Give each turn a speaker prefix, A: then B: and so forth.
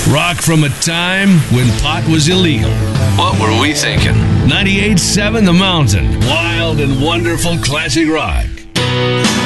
A: Rock from a time when pot was illegal.
B: What were we thinking?
A: 98.7 The Mountain. Wild and wonderful classic rock.